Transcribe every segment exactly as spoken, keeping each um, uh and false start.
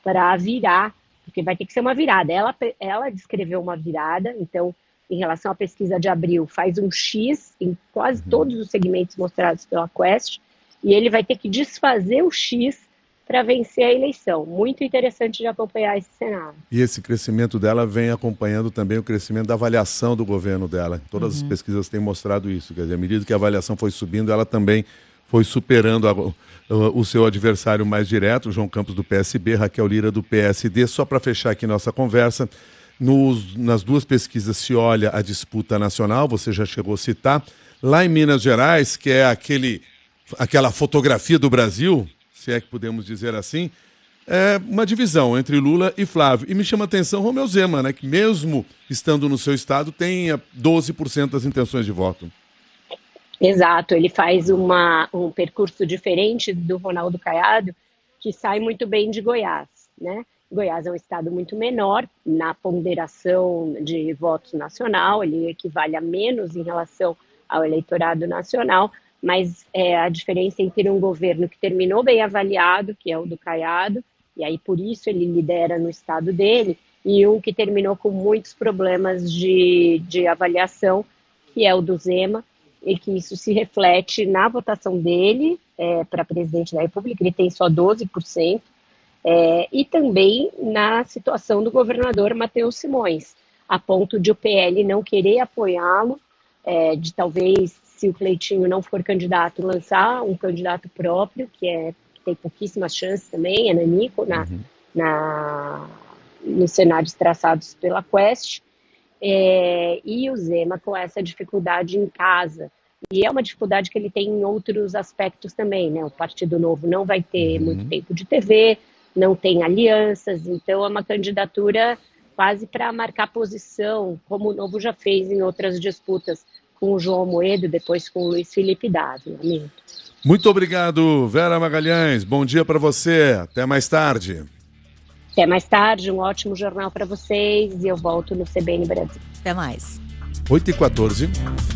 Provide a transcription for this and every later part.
para virar, porque vai ter que ser uma virada. Ela, ela descreveu uma virada, então, em relação à pesquisa de abril, faz um X em quase todos os segmentos mostrados pela Quest, e ele vai ter que desfazer o X para vencer a eleição. Muito interessante de acompanhar esse cenário. E esse crescimento dela vem acompanhando também o crescimento da avaliação do governo dela. Todas uhum. as pesquisas têm mostrado isso. Quer dizer, à medida que a avaliação foi subindo, ela também foi superando a, o, o seu adversário mais direto, João Campos do P S B, Raquel Lira do P S D. Só para fechar aqui nossa conversa, nos, nas duas pesquisas se olha a disputa nacional, você já chegou a citar. Lá em Minas Gerais, que é aquele, aquela fotografia do Brasil, se é que podemos dizer assim, é uma divisão entre Lula e Flávio. E me chama a atenção Romeu Zema, né, que mesmo estando no seu estado, tem doze por cento das intenções de voto. Exato, ele faz uma, um percurso diferente do Ronaldo Caiado, que sai muito bem de Goiás, né? Goiás é um estado muito menor na ponderação de votos nacional, ele equivale a menos em relação ao eleitorado nacional, mas é, a diferença entre um governo que terminou bem avaliado, que é o do Caiado, e aí por isso ele lidera no estado dele, e um que terminou com muitos problemas de, de avaliação, que é o do Zema, e que isso se reflete na votação dele é, para presidente da República, ele tem só doze por cento, é, e também na situação do governador Matheus Simões, a ponto de o P L não querer apoiá-lo, é, de talvez, se o Cleitinho não for candidato, lançar um candidato próprio, que, é, que tem pouquíssimas chances também, é Nanico, na, uhum. na, nos cenários traçados pela Quest, é, e o Zema com essa dificuldade em casa. E é uma dificuldade que ele tem em outros aspectos também, né? O Partido Novo não vai ter uhum. muito tempo de T V, não tem alianças, então é uma candidatura quase para marcar posição, como o Novo já fez em outras disputas, com o João Moedo, depois com o Luiz Felipe Dávila. Muito obrigado, Vera Magalhães. Bom dia para você. Até mais tarde. Até mais tarde. Um ótimo jornal para vocês e eu volto no C B N Brasil. Até mais. oito e quatorze.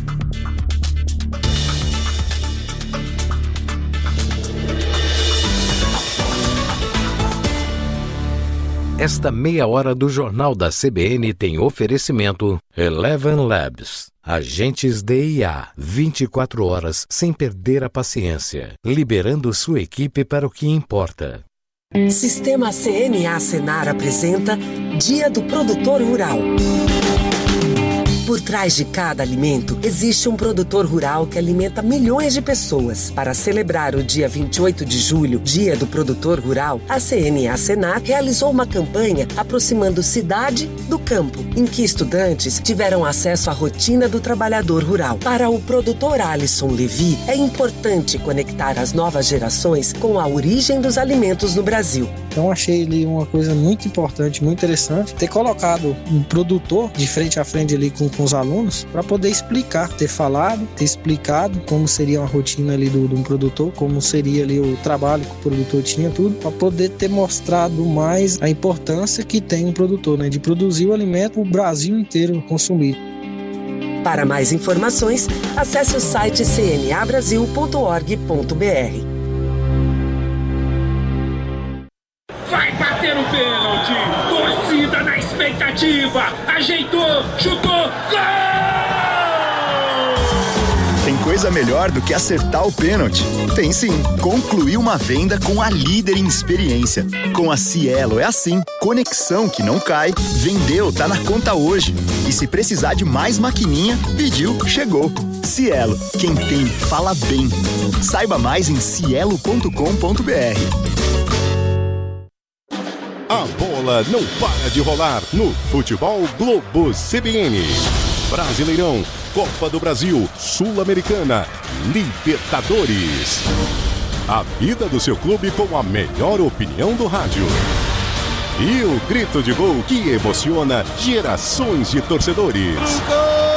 Esta meia hora do Jornal da C B N tem oferecimento Eleven Labs. Agentes D I A, vinte e quatro horas sem perder a paciência, liberando sua equipe para o que importa. Sistema C N A Senar apresenta Dia do Produtor Rural. Por trás de cada alimento, existe um produtor rural que alimenta milhões de pessoas. Para celebrar o dia vinte e oito de julho, Dia do Produtor Rural, a C N A Senar realizou uma campanha aproximando cidade do campo, em que estudantes tiveram acesso à rotina do trabalhador rural. Para o produtor Alisson Levi, é importante conectar as novas gerações com a origem dos alimentos no Brasil. Então achei ali uma coisa muito importante, muito interessante, ter colocado um produtor de frente a frente ali com, com os alunos, para poder explicar, ter falado, ter explicado como seria a rotina ali do, do produtor, como seria ali o trabalho que o produtor tinha, tudo, para poder ter mostrado mais a importância que tem um produtor, né, de produzir o alimento para o Brasil inteiro consumir. Para mais informações, acesse o site c n a brasil ponto org ponto b r. Vai bater o pênalti! Torcida na expectativa! Ajeitou! Chutou! Gol! Tem coisa melhor do que acertar o pênalti? Tem sim! Concluir uma venda com a líder em experiência. Com a Cielo é assim: conexão que não cai, vendeu, tá na conta hoje. E se precisar de mais maquininha, pediu, chegou. Cielo, quem tem, fala bem. Saiba mais em cielo ponto com ponto b r. A bola não para de rolar no Futebol Globo C B N. Brasileirão, Copa do Brasil, Sul-Americana, Libertadores. A vida do seu clube com a melhor opinião do rádio. E o grito de gol que emociona gerações de torcedores.